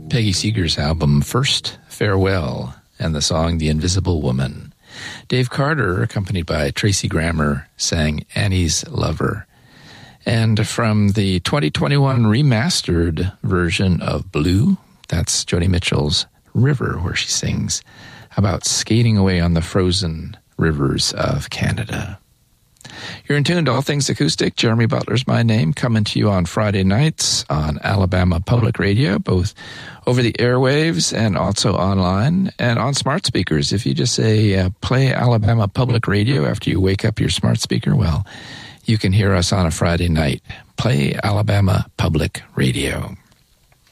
Peggy Seeger's album First Farewell and the song The Invisible Woman. Dave Carter, accompanied by Tracy Grammer, sang Annie's Lover. And from the 2021 remastered version of Blue, that's Joni Mitchell's River, where she sings about skating away on the frozen rivers of Canada. You're in tune to All Things Acoustic. Jeremy Butler's my name, coming to you on Friday nights on Alabama Public Radio, both over the airwaves and also online and on smart speakers. If you just say, play Alabama Public Radio after you wake up your smart speaker, well, you can hear us on a Friday night. Play Alabama Public Radio.